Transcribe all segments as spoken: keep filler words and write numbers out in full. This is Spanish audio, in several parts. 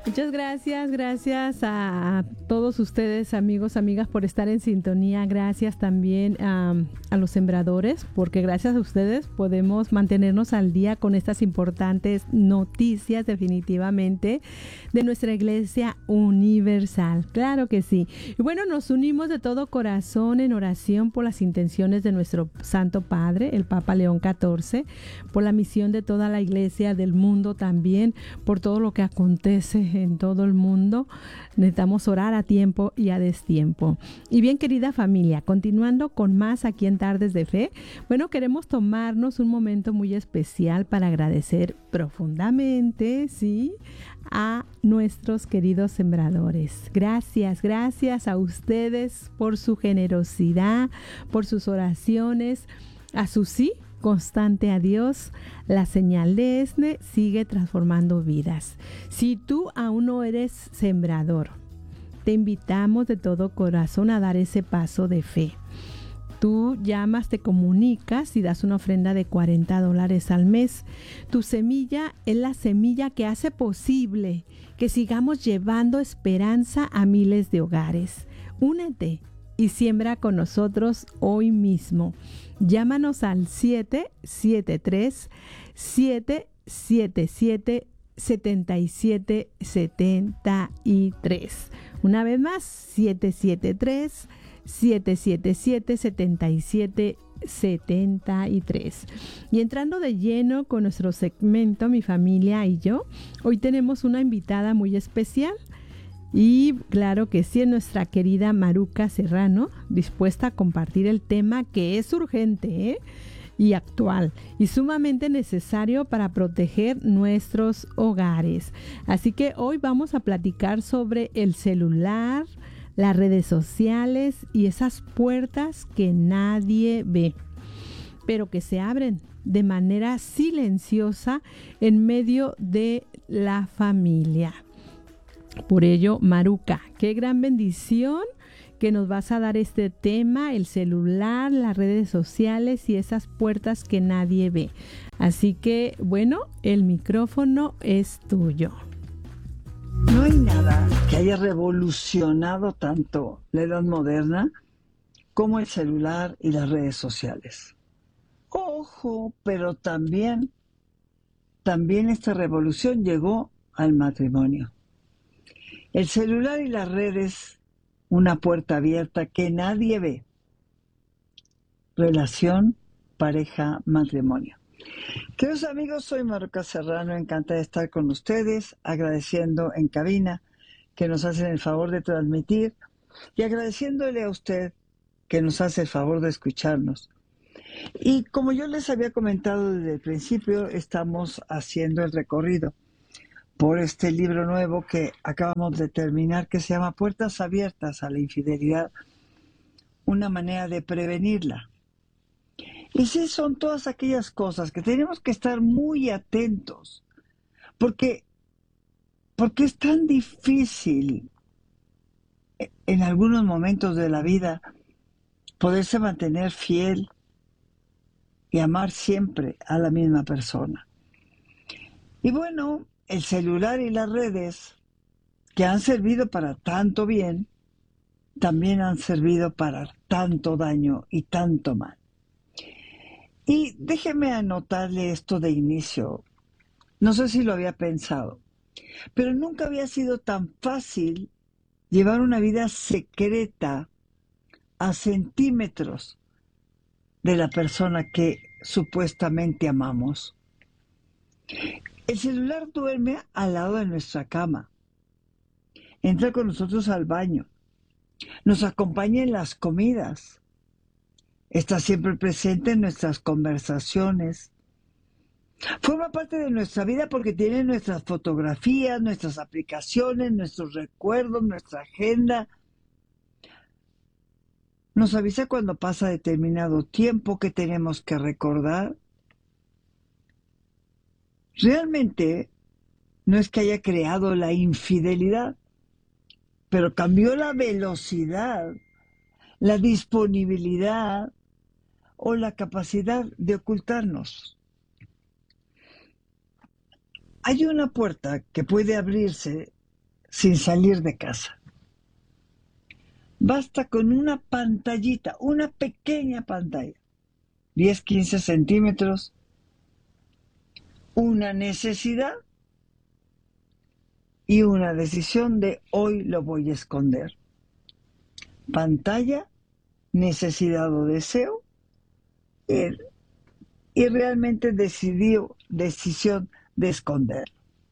Muchas gracias, gracias a todos ustedes, amigos, amigas, por estar en sintonía. Gracias también a, a los sembradores, porque gracias a ustedes podemos mantenernos al día con estas importantes noticias, definitivamente, de nuestra Iglesia Universal. Claro que sí. Y bueno, nos unimos de todo corazón en oración por las intenciones de nuestro Santo Padre, el Papa León catorce, por la misión de toda la Iglesia del mundo también, por todo lo que acontece en todo el mundo. Necesitamos orar a tiempo y a destiempo. Y bien, querida familia, continuando con más aquí en Tardes de Fe, bueno, queremos tomarnos un momento muy especial para agradecer profundamente, ¿sí?, a nuestros queridos sembradores. Gracias, gracias a ustedes por su generosidad, por sus oraciones, a su sí constante a Dios. La señal de ESNE sigue transformando vidas. Si tú aún no eres sembrador, te invitamos de todo corazón a dar ese paso de fe. Tú llamas, te comunicas y das una ofrenda de cuarenta dólares al mes. Tu semilla es la semilla que hace posible que sigamos llevando esperanza a miles de hogares. Únete y siembra con nosotros hoy mismo. Llámanos al siete siete tres, siete siete siete, siete siete siete tres. Una vez más, siete siete tres, siete siete siete, siete siete siete tres. Y entrando de lleno con nuestro segmento Mi Familia y Yo, hoy tenemos una invitada muy especial. Y claro que sí, es nuestra querida Maruca Serrano, dispuesta a compartir el tema que es urgente, ¿eh?, y actual y sumamente necesario para proteger nuestros hogares. Así que hoy vamos a platicar sobre el celular, las redes sociales y esas puertas que nadie ve, pero que se abren de manera silenciosa en medio de la familia. Por ello, Maruca, qué gran bendición que nos vas a dar este tema, el celular, las redes sociales y esas puertas que nadie ve. Así que, bueno, el micrófono es tuyo. No hay nada que haya revolucionado tanto la edad moderna como el celular y las redes sociales. Ojo, pero también, también esta revolución llegó al matrimonio. El celular y las redes, una puerta abierta que nadie ve. Relación, pareja, matrimonio. Queridos amigos, soy Maruca Serrano, encantada de estar con ustedes, agradeciendo en cabina que nos hacen el favor de transmitir y agradeciéndole a usted que nos hace el favor de escucharnos. Y como yo les había comentado desde el principio, estamos haciendo el recorrido por este libro nuevo que acabamos de terminar, que se llama Puertas Abiertas a la Infidelidad, una manera de prevenirla. Y sí, son todas aquellas cosas que tenemos que estar muy atentos, porque, porque es tan difícil en algunos momentos de la vida poderse mantener fiel y amar siempre a la misma persona. Y bueno, el celular y las redes, que han servido para tanto bien, también han servido para tanto daño y tanto mal. Y déjeme anotarle esto de inicio. No sé si lo había pensado, pero nunca había sido tan fácil llevar una vida secreta a centímetros de la persona que supuestamente amamos. El celular duerme al lado de nuestra cama, entra con nosotros al baño, nos acompaña en las comidas, está siempre presente en nuestras conversaciones, forma parte de nuestra vida porque tiene nuestras fotografías, nuestras aplicaciones, nuestros recuerdos, nuestra agenda. Nos avisa cuando pasa determinado tiempo que tenemos que recordar. Realmente no es que haya creado la infidelidad, pero cambió la velocidad, la disponibilidad o la capacidad de ocultarnos. Hay una puerta que puede abrirse sin salir de casa. Basta con una pantallita, una pequeña pantalla, diez, quince centímetros, una necesidad y una decisión de hoy lo voy a esconder. Pantalla, necesidad o deseo, y, y realmente decidió, decisión de esconder.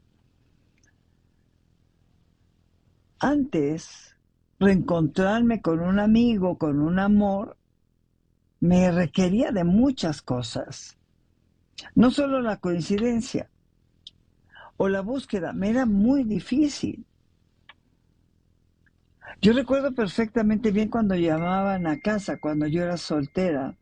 Antes, reencontrarme con un amigo, con un amor, me requería de muchas cosas. No solo la coincidencia o la búsqueda, me era muy difícil. Yo recuerdo perfectamente bien cuando llamaban a casa, cuando yo era soltera,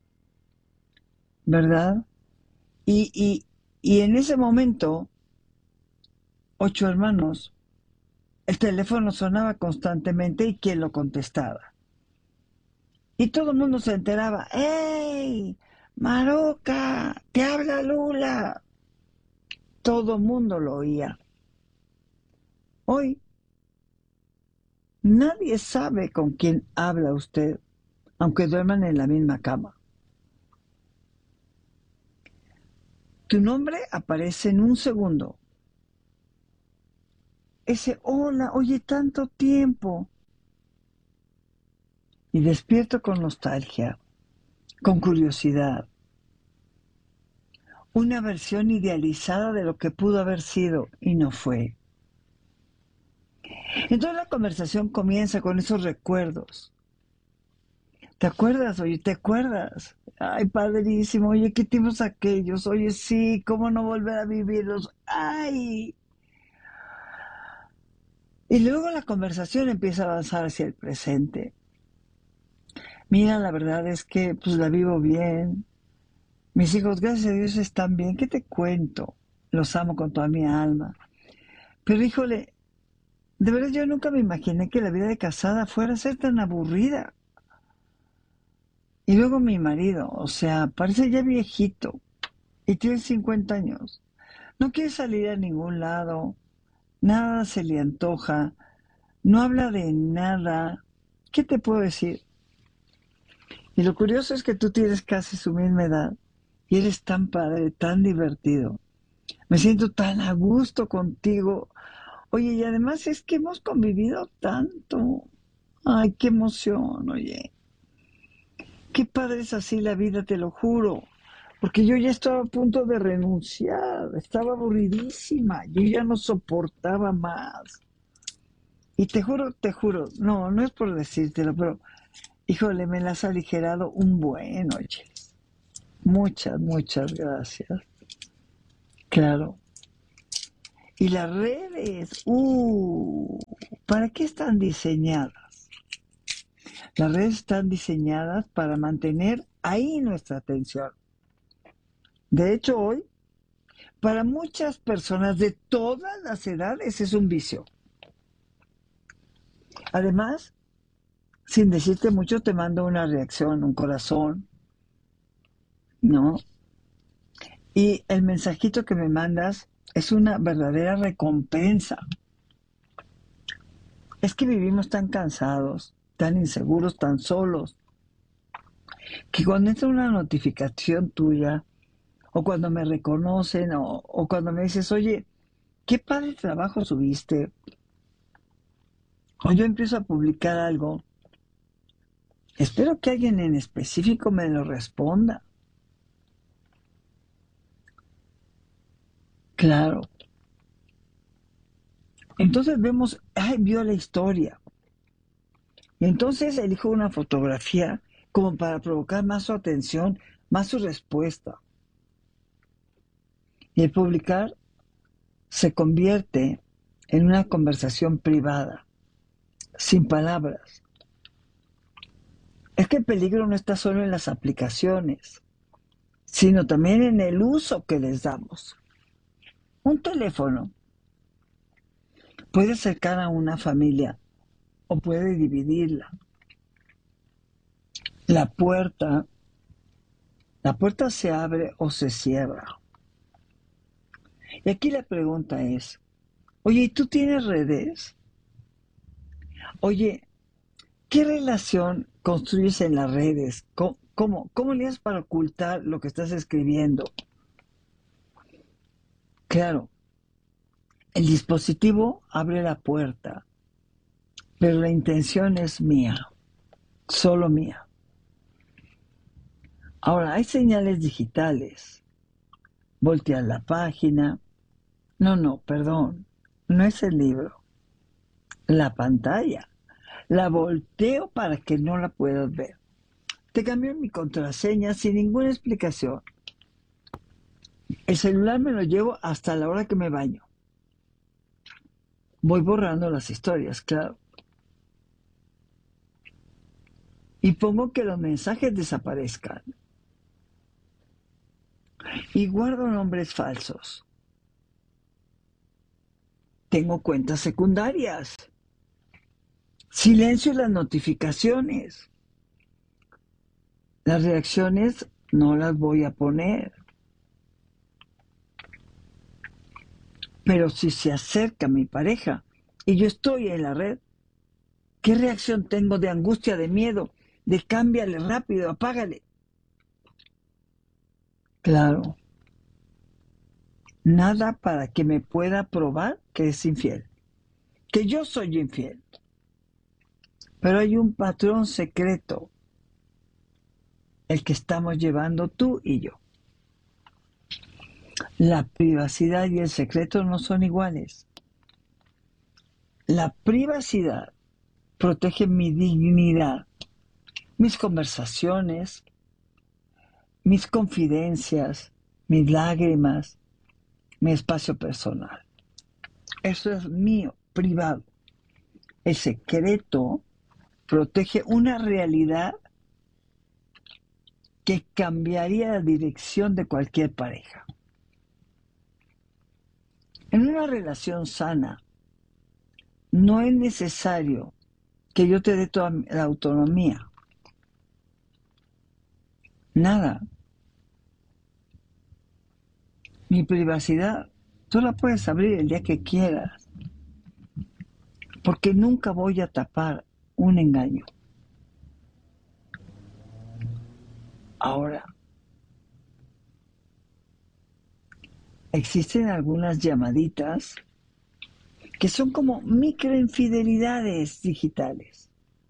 ¿verdad? Y, y, y en ese momento, ocho hermanos, el teléfono sonaba constantemente y quién lo contestaba. Y todo el mundo se enteraba, ¡Ey! ¡Maroca! ¡Te habla Lula! Todo el mundo lo oía. Hoy, nadie sabe con quién habla usted, aunque duerman en la misma cama. Tu nombre aparece en un segundo. Ese hola, oye, tanto tiempo. Y despierto con nostalgia, con curiosidad. Una versión idealizada de lo que pudo haber sido y no fue. Entonces la conversación comienza con esos recuerdos. ¿Te acuerdas? Oye, ¿te acuerdas? Ay, padrísimo. Oye, ¿qué tiempos aquellos? Oye, sí, ¿cómo no volver a vivirlos? Ay. Y luego la conversación empieza a avanzar hacia el presente. Mira, la verdad es que pues la vivo bien. Mis hijos, gracias a Dios, están bien. ¿Qué te cuento? Los amo con toda mi alma. Pero híjole, de verdad yo nunca me imaginé que la vida de casada fuera a ser tan aburrida. Y luego mi marido, o sea, parece ya viejito y tiene cincuenta años. No quiere salir a ningún lado, nada se le antoja, no habla de nada. ¿Qué te puedo decir? Y lo curioso es que tú tienes casi su misma edad y eres tan padre, tan divertido. Me siento tan a gusto contigo. Oye, y además es que hemos convivido tanto. Ay, qué emoción, oye. Qué padre es así la vida, te lo juro. Porque yo ya estaba a punto de renunciar, estaba aburridísima, yo ya no soportaba más. Y te juro, te juro, no, no es por decírtelo, pero, híjole, me las ha aligerado un buen, oye. Muchas, muchas gracias. Claro. Y las redes, uh, ¿para qué están diseñadas? Las redes están diseñadas para mantener ahí nuestra atención. De hecho, hoy, para muchas personas de todas las edades es un vicio. Además, sin decirte mucho, te mando una reacción, un corazón, ¿no? Y el mensajito que me mandas es una verdadera recompensa. Es que vivimos tan cansados, tan inseguros, tan solos, que cuando entra una notificación tuya, o cuando me reconocen, o, o cuando me dices, oye, qué padre trabajo subiste, o yo empiezo a publicar algo, espero que alguien en específico me lo responda. Claro. Entonces vemos, ay, vio la historia. Y entonces elijo una fotografía como para provocar más su atención, más su respuesta. Y el publicar se convierte en una conversación privada, sin palabras. Es que el peligro no está solo en las aplicaciones, sino también en el uso que les damos. Un teléfono puede acercar a una familia o puede dividirla. La puerta, la puerta se abre o se cierra. Y aquí la pregunta es, oye, ¿y tú tienes redes? Oye, ¿qué relación construyes en las redes? ¿Cómo, cómo, cómo le haces para ocultar lo que estás escribiendo? Claro, el dispositivo abre la puerta, pero la intención es mía, solo mía. Ahora, hay señales digitales. Voltear la página. No, no, perdón. No es el libro. La pantalla. La volteo para que no la puedas ver. Te cambió mi contraseña sin ninguna explicación. El celular me lo llevo hasta la hora que me baño. Voy borrando las historias, claro. Y pongo que los mensajes desaparezcan. Y guardo nombres falsos. Tengo cuentas secundarias. Silencio las notificaciones. Las reacciones no las voy a poner. Pero si se acerca mi pareja y yo estoy en la red, ¿qué reacción tengo de angustia, de miedo, de cámbiale rápido, apágale? Claro, nada para que me pueda probar que es infiel, que yo soy infiel. Pero hay un patrón secreto, el que estamos llevando tú y yo. La privacidad y el secreto no son iguales. La privacidad protege mi dignidad, mis conversaciones, mis confidencias, mis lágrimas, mi espacio personal. Eso es mío, privado. El secreto protege una realidad que cambiaría la dirección de cualquier pareja. En una relación sana, no es necesario que yo te dé toda la autonomía. Nada. Mi privacidad, tú la puedes abrir el día que quieras, porque nunca voy a tapar un engaño. Ahora, existen algunas llamaditas que son como microinfidelidades digitales.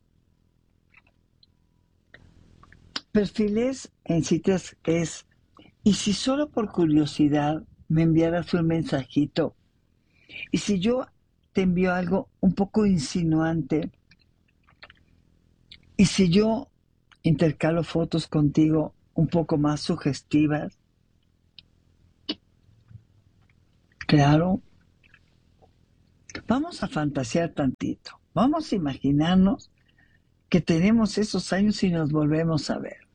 Perfiles en citas es, y si solo por curiosidad me enviaras un mensajito, y si yo te envío algo un poco insinuante, y si yo intercalo fotos contigo un poco más sugestivas, claro, vamos a fantasear tantito, vamos a imaginarnos que tenemos esos años y nos volvemos a ver.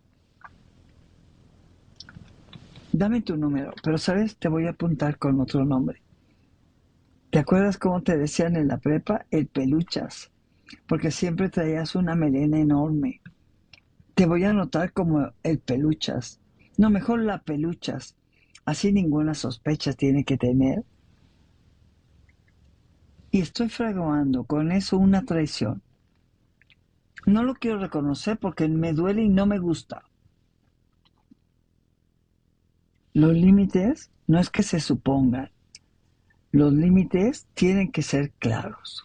Dame tu número, pero sabes, te voy a apuntar con otro nombre. ¿Te acuerdas cómo te decían en la prepa? El peluchas, porque siempre traías una melena enorme. Te voy a anotar como el peluchas. No, mejor la peluchas. Así ninguna sospecha tiene que tener. Y estoy fraguando con eso una traición. No lo quiero reconocer porque me duele y no me gusta. Los límites no es que se supongan. Los límites tienen que ser claros.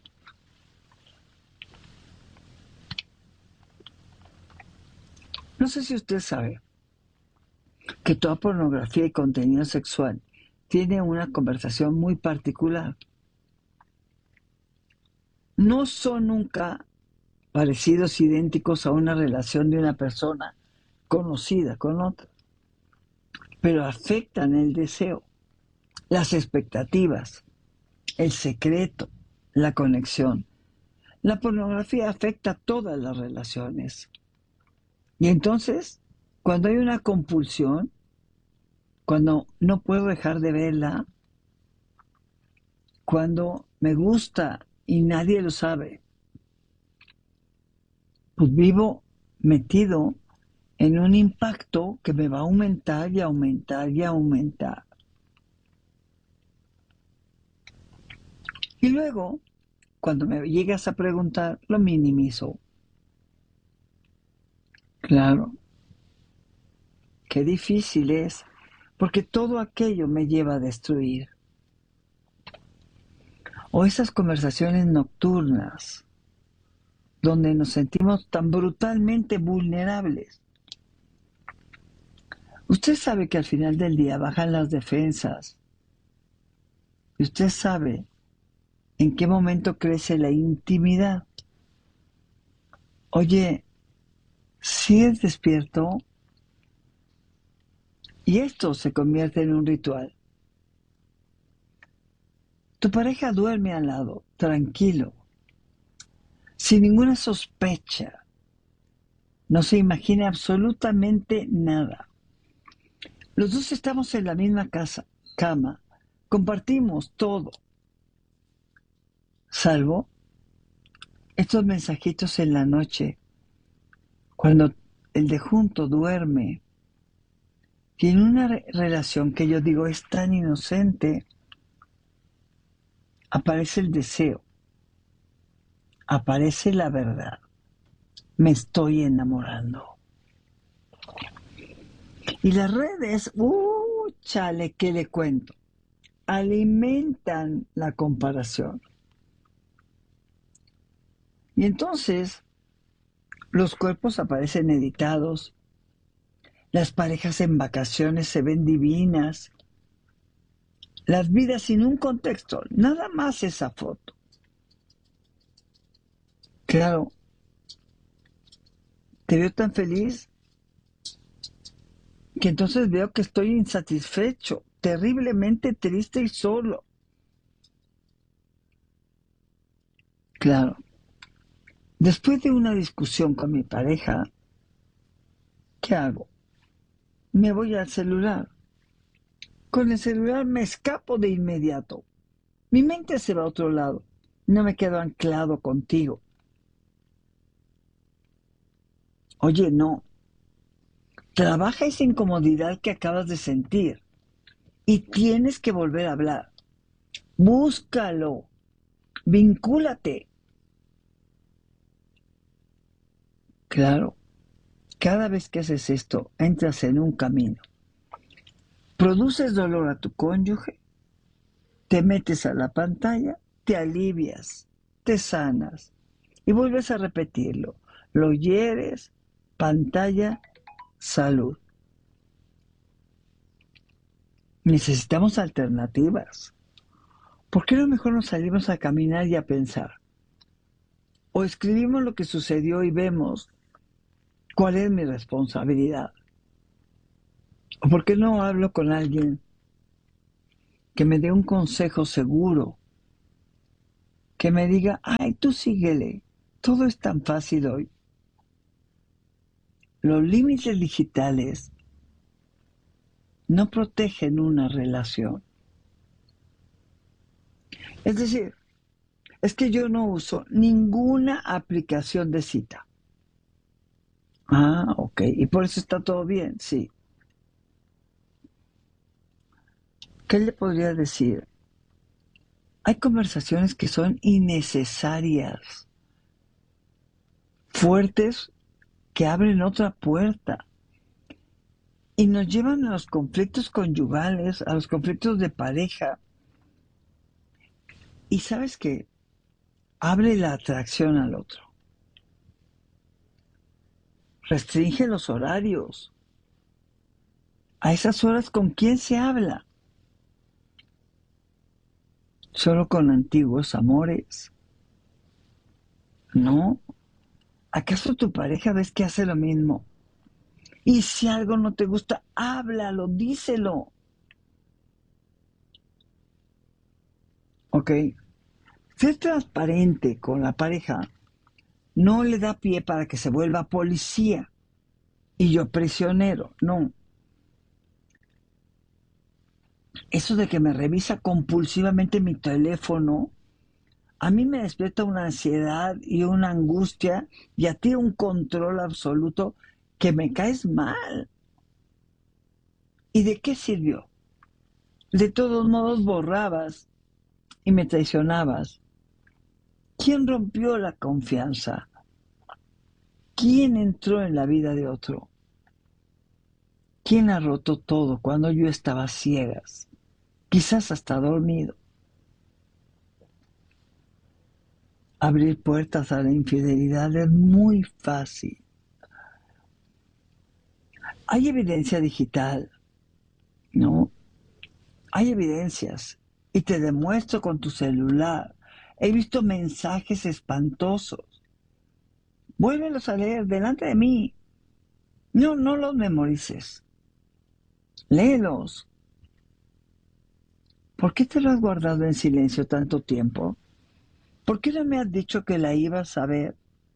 No sé si usted sabe que toda pornografía y contenido sexual tiene una conversación muy particular. No son nunca parecidos, idénticos a una relación de una persona conocida con otra, pero afectan el deseo, las expectativas, el secreto, la conexión. La pornografía afecta todas las relaciones. Y entonces, cuando hay una compulsión, cuando no puedo dejar de verla, cuando me gusta y nadie lo sabe, pues vivo metido en un impacto que me va a aumentar y aumentar y aumentar. Y luego, cuando me llegas a preguntar, lo minimizo. Claro, qué difícil es, porque todo aquello me lleva a destruir. O esas conversaciones nocturnas, donde nos sentimos tan brutalmente vulnerables. Usted sabe que al final del día bajan las defensas. Y usted sabe en qué momento crece la intimidad. Oye, ¿sigues despierto? Y esto se convierte en un ritual. Tu pareja duerme al lado, tranquilo, sin ninguna sospecha. No se imagina absolutamente nada. Los dos estamos en la misma casa, cama, compartimos todo, salvo estos mensajitos en la noche, cuando el de junto duerme. Y en una re- relación que yo digo es tan inocente, aparece el deseo, aparece la verdad. Me estoy enamorando. Y las redes, uh, chale, ¿qué le cuento? Alimentan la comparación. Y entonces los cuerpos aparecen editados, las parejas en vacaciones se ven divinas, las vidas sin un contexto, nada más esa foto. Claro, te veo tan feliz que entonces veo que estoy insatisfecho, terriblemente triste y solo. Claro, después de una discusión con mi pareja, ¿qué hago? Me voy al celular. Con el celular me escapo de inmediato. Mi mente se va a otro lado. No me quedo anclado contigo. Oye, no. Trabaja esa incomodidad que acabas de sentir y tienes que volver a hablar. Búscalo. Vincúlate. Claro, cada vez que haces esto, entras en un camino. Produces dolor a tu cónyuge, te metes a la pantalla, te alivias, te sanas y vuelves a repetirlo. Lo hieres, pantalla, salud. Necesitamos alternativas. ¿Por qué no mejor nos salimos a caminar y a pensar? O escribimos lo que sucedió y vemos cuál es mi responsabilidad. ¿O por qué no hablo con alguien que me dé un consejo seguro? Que me diga, ay, tú síguele, todo es tan fácil hoy. Los límites digitales no protegen una relación. Es decir, es que yo no uso ninguna aplicación de cita. Ah, ok, y por eso está todo bien, sí. ¿Qué le podría decir? Hay conversaciones que son innecesarias, fuertes, que abren otra puerta y nos llevan a los conflictos conyugales, a los conflictos de pareja. Y sabes qué, abre la atracción al otro, restringe los horarios. A esas horas, ¿con quién se habla? ¿Solo con antiguos amores? No. ¿Acaso tu pareja ves que hace lo mismo? Y si algo no te gusta, háblalo, díselo. ¿Ok? Ser transparente con la pareja no le da pie para que se vuelva policía y yo prisionero, no. Eso de que me revisa compulsivamente mi teléfono, a mí me despierta una ansiedad y una angustia y a ti un control absoluto que me caes mal. ¿Y de qué sirvió? De todos modos borrabas y me traicionabas. ¿Quién rompió la confianza? ¿Quién entró en la vida de otro? ¿Quién ha roto todo cuando yo estaba a ciegas? Quizás hasta dormido. Abrir puertas a la infidelidad es muy fácil. Hay evidencia digital, ¿no? Hay evidencias y te demuestro con tu celular. He visto mensajes espantosos. Vuélvelos a leer delante de mí. No, no los memorices. Léelos. ¿Por qué te lo has guardado en silencio tanto tiempo? ¿Por qué no me has dicho que la ibas a ver?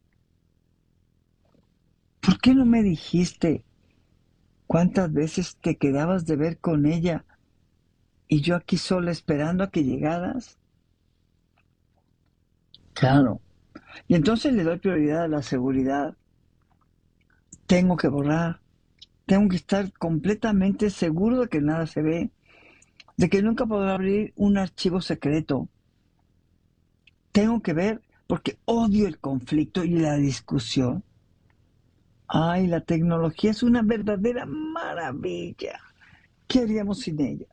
¿Por qué no me dijiste cuántas veces te quedabas de ver con ella y yo aquí sola esperando a que llegaras? Claro. Y entonces le doy prioridad a la seguridad. Tengo que borrar. Tengo que estar completamente seguro de que nada se ve, de que nunca podrá abrir un archivo secreto. Tengo que ver porque odio el conflicto y la discusión. Ay, la tecnología es una verdadera maravilla. ¿Qué haríamos sin ella?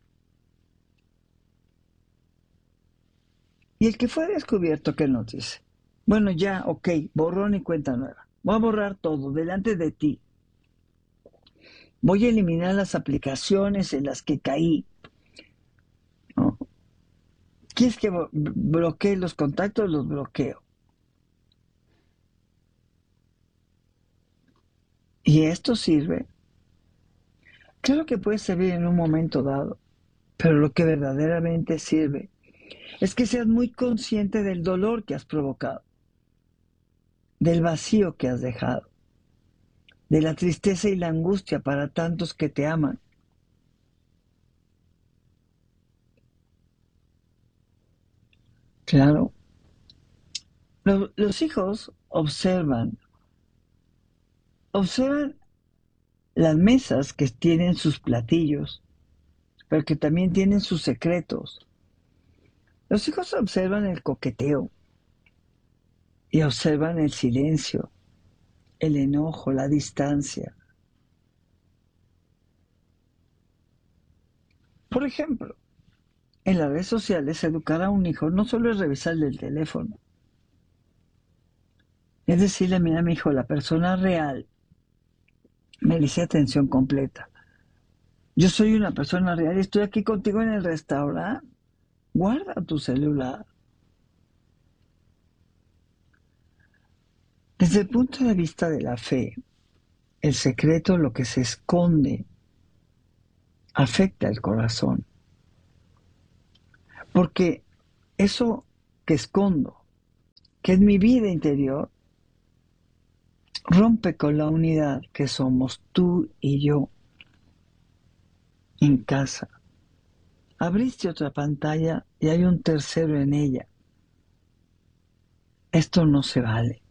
Y el que fue descubierto, ¿qué nos dice? Bueno, ya, ok, borrón y cuenta nueva. Voy a borrar todo delante de ti. Voy a eliminar las aplicaciones en las que caí. ¿No? ¿Quieres que bloquee los contactos? Los bloqueo. ¿Y esto sirve? Claro que puede servir en un momento dado, pero lo que verdaderamente sirve es que seas muy consciente del dolor que has provocado, del vacío que has dejado, de la tristeza y la angustia para tantos que te aman. Claro, los, los hijos observan, observan las mesas que tienen sus platillos, pero que también tienen sus secretos. Los hijos observan el coqueteo y observan el silencio, el enojo, la distancia. Por ejemplo, en las redes sociales educar a un hijo no solo es revisarle el teléfono, es decirle, mira mi hijo, la persona real merece atención completa. Yo soy una persona real y estoy aquí contigo en el restaurante. Guarda tu celular. Desde el punto de vista de la fe, el secreto, lo que se esconde, afecta el corazón. Porque eso que escondo, que es mi vida interior, rompe con la unidad que somos tú y yo en casa. Abriste otra pantalla y hay un tercero en ella. Esto no se vale.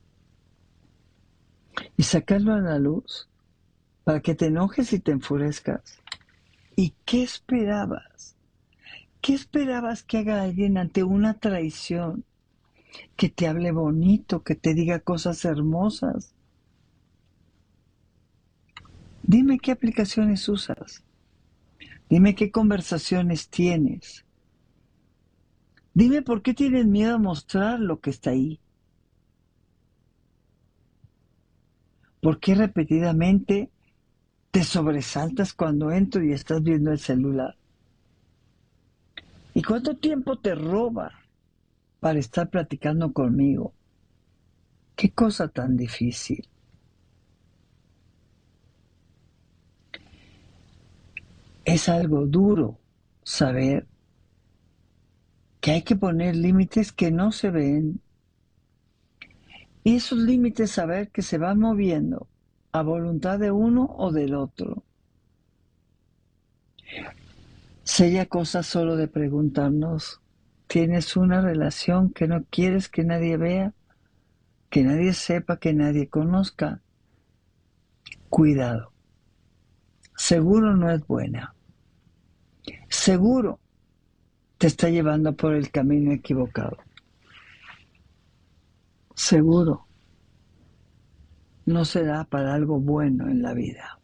Y sacarlo a la luz para que te enojes y te enfurezcas. ¿Y qué esperabas? ¿Qué esperabas que haga alguien ante una traición? Que te hable bonito, que te diga cosas hermosas. Dime qué aplicaciones usas. Dime qué conversaciones tienes. Dime por qué tienes miedo a mostrar lo que está ahí. ¿Por qué repetidamente te sobresaltas cuando entro y estás viendo el celular? ¿Y cuánto tiempo te roba para estar platicando conmigo? Qué cosa tan difícil. Es algo duro saber que hay que poner límites que no se ven. Y esos límites saber que se van moviendo a voluntad de uno o del otro. Sería cosa solo de preguntarnos, ¿tienes una relación que no quieres que nadie vea? Que nadie sepa, que nadie conozca. Cuidado. Seguro no es buena. Seguro te está llevando por el camino equivocado. seguro no será para algo bueno en la vida.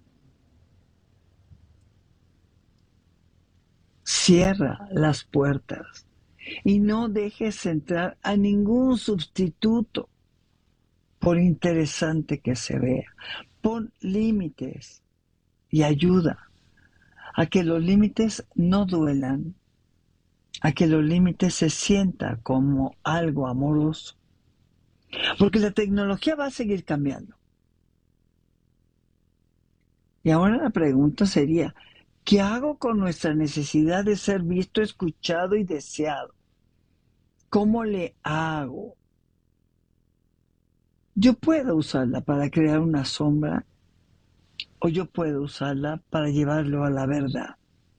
Cierra las puertas y no dejes entrar a ningún sustituto, por interesante que se vea. Pon límites y ayuda a que los límites no duelan, a que los límites se sientan como algo amoroso. Porque la tecnología va a seguir cambiando. Y ahora la pregunta sería, ¿qué hago con nuestra necesidad de ser visto, escuchado y deseado? ¿Cómo le hago? Yo puedo usarla para crear una sombra o yo puedo usarla para llevarlo a la verdad.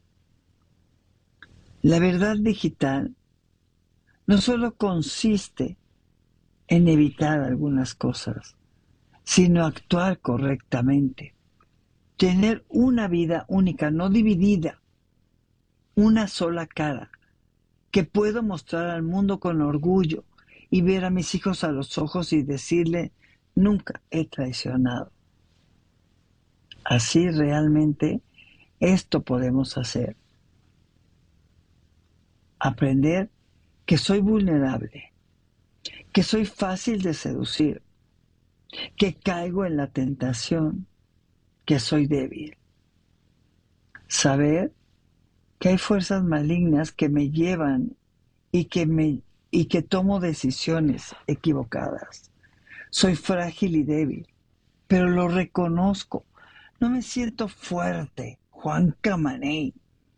La verdad digital no solo consiste en evitar algunas cosas, sino actuar correctamente. Tener una vida única, no dividida, una sola cara, que puedo mostrar al mundo con orgullo y ver a mis hijos a los ojos y decirle, nunca he traicionado. Así realmente esto podemos hacer. Aprender que soy vulnerable, que soy fácil de seducir, que caigo en la tentación, que soy débil. Saber que hay fuerzas malignas que me llevan y que, me, y que tomo decisiones equivocadas. Soy frágil y débil, pero lo reconozco. No me siento fuerte, Juan Camaney.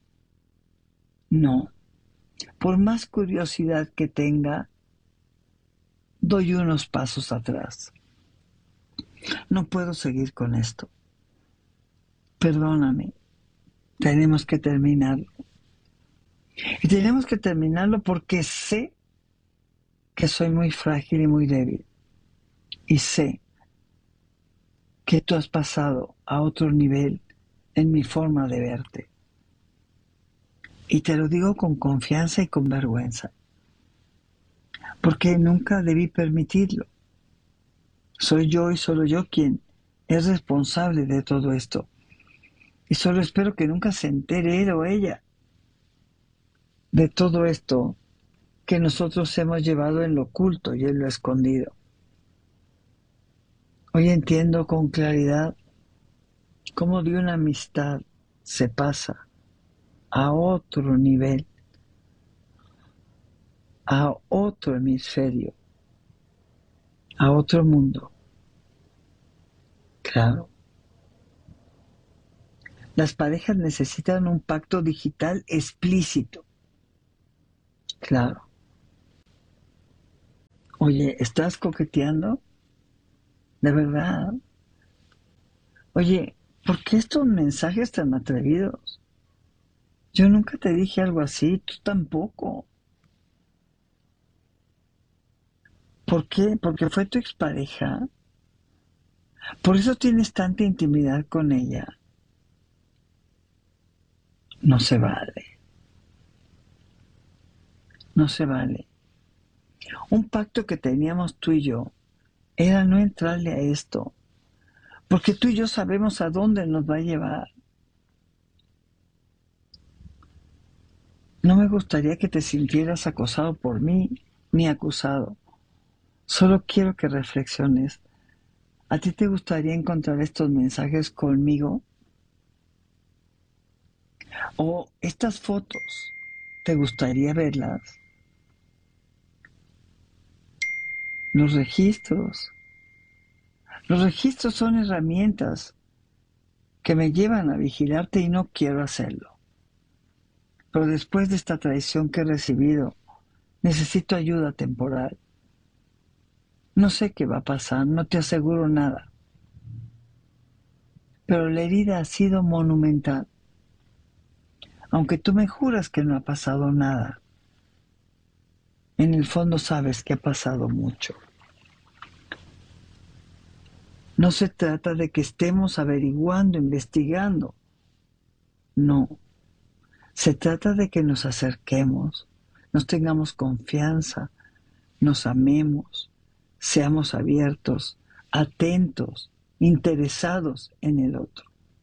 No. Por más curiosidad que tenga, doy unos pasos atrás. No puedo seguir con esto. Perdóname. Tenemos que terminarlo. Y tenemos que terminarlo porque sé que soy muy frágil y muy débil. Y sé que tú has pasado a otro nivel en mi forma de verte. Y te lo digo con confianza y con vergüenza. Porque nunca debí permitirlo. Soy yo y solo yo quien es responsable de todo esto. Y solo espero que nunca se entere él o ella de todo esto que nosotros hemos llevado en lo oculto y en lo escondido. Hoy entiendo con claridad cómo de una amistad se pasa a otro nivel, a otro hemisferio, a otro mundo. Claro. Las parejas necesitan un pacto digital explícito. Claro. Oye, ¿estás coqueteando? ¿De verdad? Oye, ¿por qué estos mensajes tan atrevidos? Yo nunca te dije algo así, tú tampoco. ¿Por qué? Porque fue tu expareja. Por eso tienes tanta intimidad con ella. No se vale. No se vale. Un pacto que teníamos tú y yo era no entrarle a esto, porque tú y yo sabemos a dónde nos va a llevar. No me gustaría que te sintieras acosado por mí, ni acusado. Solo quiero que reflexiones. ¿A ti te gustaría encontrar estos mensajes conmigo? ¿O estas fotos? ¿Te gustaría verlas? Los registros. Los registros son herramientas que me llevan a vigilarte y no quiero hacerlo. Pero después de esta traición que he recibido, necesito ayuda temporal. No sé qué va a pasar, no te aseguro nada. Pero la herida ha sido monumental. Aunque tú me juras que no ha pasado nada, en el fondo sabes que ha pasado mucho. No se trata de que estemos averiguando, investigando. No. Se trata de que nos acerquemos, nos tengamos confianza, nos amemos, seamos abiertos, atentos, interesados en el otro.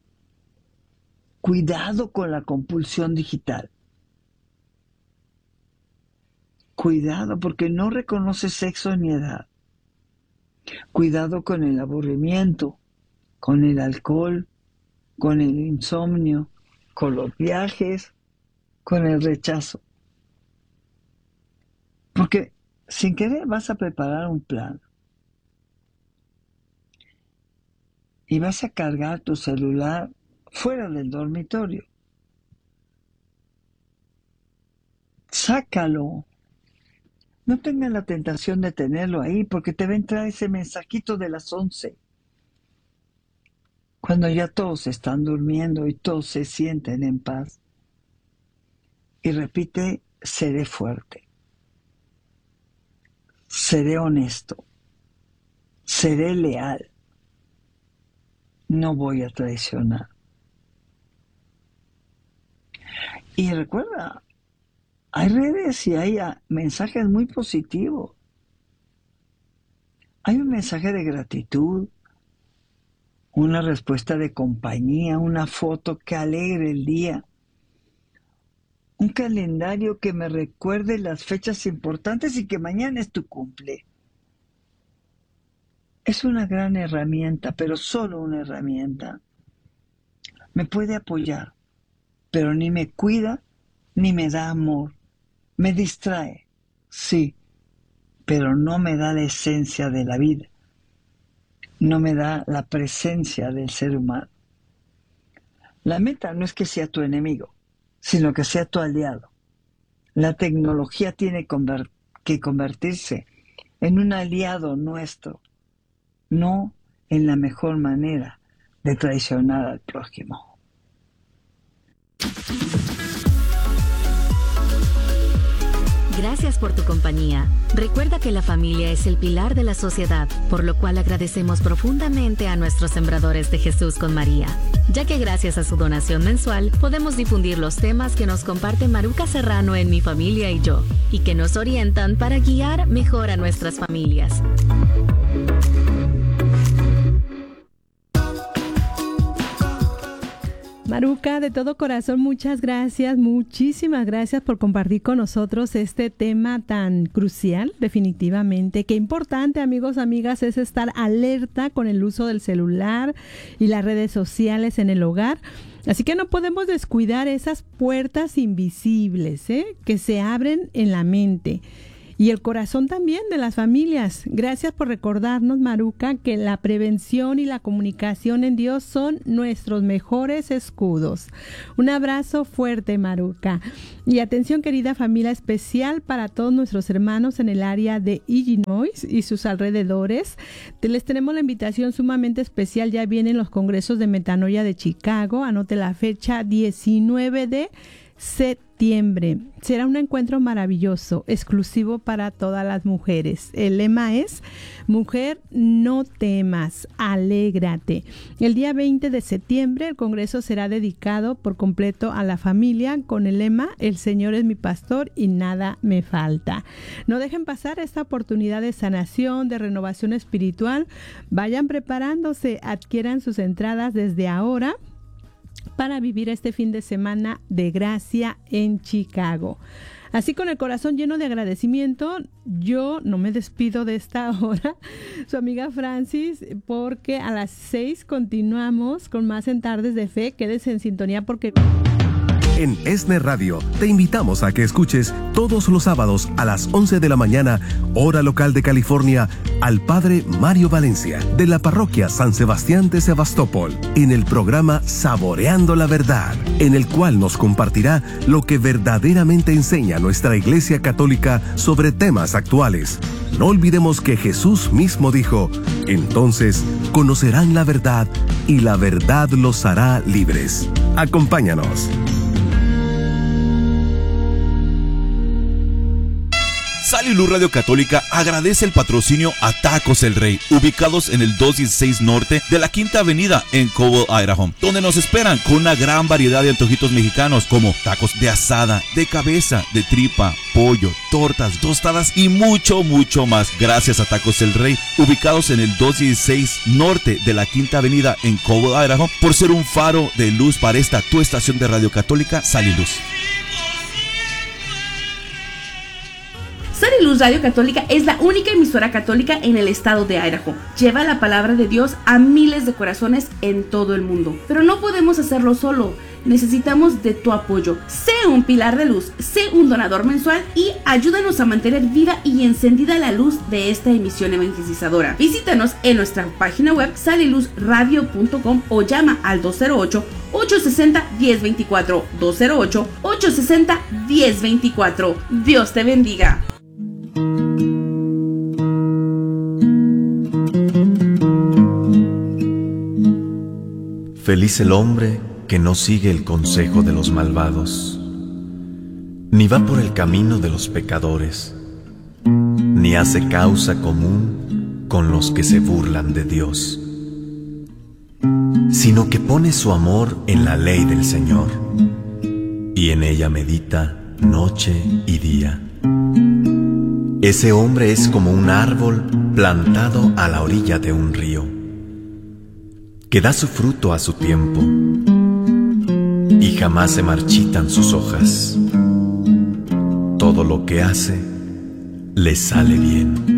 Cuidado con la compulsión digital. Cuidado porque no reconoce sexo ni edad. Cuidado con el aburrimiento, con el alcohol, con el insomnio, con los viajes, con el rechazo. Porque sin querer vas a preparar un plan y vas a cargar tu celular fuera del dormitorio. Sácalo. No tengas la tentación de tenerlo ahí porque te va a entrar ese mensajito de las once. Cuando ya todos están durmiendo y todos se sienten en paz. Y repite, seré fuerte. Seré honesto. Seré leal. No voy a traicionar. Y recuerda, hay redes y hay mensajes muy positivos. Hay un mensaje de gratitud, una respuesta de compañía, una foto que alegre el día, un calendario que me recuerde las fechas importantes y que mañana es tu cumple. Es una gran herramienta, pero solo una herramienta. Me puede apoyar, pero ni me cuida ni me da amor. Me distrae, sí, pero no me da la esencia de la vida. No me da la presencia del ser humano. La meta no es que sea tu enemigo, sino que sea tu aliado. La tecnología tiene que convertirse en un aliado nuestro, no en la mejor manera de traicionar al prójimo. Gracias por tu compañía. Recuerda que la familia es el pilar de la sociedad, por lo cual agradecemos profundamente a nuestros sembradores de Jesús con María, ya que gracias a su donación mensual podemos difundir los temas que nos comparte Maruca Serrano en Mi Familia y Yo, y que nos orientan para guiar mejor a nuestras familias. Maruca, de todo corazón, muchas gracias, muchísimas gracias por compartir con nosotros este tema tan crucial, definitivamente. Qué importante, amigos, amigas, es estar alerta con el uso del celular y las redes sociales en el hogar. Así que no podemos descuidar esas puertas invisibles, ¿eh?, que se abren en la mente. Y el corazón también de las familias. Gracias por recordarnos, Maruca, que la prevención y la comunicación en Dios son nuestros mejores escudos. Un abrazo fuerte, Maruca. Y atención, querida familia, especial para todos nuestros hermanos en el área de Illinois y sus alrededores. Te les tenemos la invitación sumamente especial. Ya vienen los congresos de Metanoia de Chicago. Anote la fecha, diecinueve de septiembre. Será un encuentro maravilloso, exclusivo para todas las mujeres. El lema es: mujer, no temas, alégrate. El día veinte de septiembre el congreso será dedicado por completo a la familia con el lema: el Señor es mi pastor y nada me falta. No dejen pasar esta oportunidad de sanación, de renovación espiritual. Vayan preparándose, adquieran sus entradas desde ahora para vivir este fin de semana de gracia en Chicago. Así, con el corazón lleno de agradecimiento, yo no me despido de esta hora, su amiga Francis, porque a las seis continuamos con más en Tardes de Fe. Quédese en sintonía porque... En ESNE Radio te invitamos a que escuches todos los sábados a las once de la mañana, hora local de California, al Padre Mario Valencia, de la Parroquia San Sebastián de Sebastopol, en el programa Saboreando la Verdad, en el cual nos compartirá lo que verdaderamente enseña nuestra Iglesia Católica sobre temas actuales. No olvidemos que Jesús mismo dijo: entonces conocerán la verdad y la verdad los hará libres. Acompáñanos. Sal y Luz Radio Católica agradece el patrocinio a Tacos El Rey, ubicados en el doscientos dieciséis Norte de la Quinta Avenida en Cobble, Idaho, donde nos esperan con una gran variedad de antojitos mexicanos como tacos de asada, de cabeza, de tripa, pollo, tortas, tostadas y mucho, mucho más. Gracias a Tacos El Rey, ubicados en el doscientos dieciséis Norte de la Quinta Avenida en Cobble, Idaho, por ser un faro de luz para esta tu estación de radio católica, Sal y Luz. Sal y Luz Radio Católica es la única emisora católica en el estado de Idaho. Lleva la palabra de Dios a miles de corazones en todo el mundo. Pero no podemos hacerlo solo. Necesitamos de tu apoyo. Sé un pilar de luz, sé un donador mensual y ayúdanos a mantener viva y encendida la luz de esta emisión evangelizadora. Visítanos en nuestra página web sal y luz radio punto com o llama al dos cero ocho, ocho seis cero, uno cero dos cuatro, dos cero ocho, ocho seis cero, uno cero dos cuatro. Dios te bendiga. Feliz el hombre que no sigue el consejo de los malvados, ni va por el camino de los pecadores, ni hace causa común con los que se burlan de Dios, sino que pone su amor en la ley del Señor, y en ella medita noche y día. Ese hombre es como un árbol plantado a la orilla de un río, que da su fruto a su tiempo, y jamás se marchitan sus hojas. Todo lo que hace le sale bien.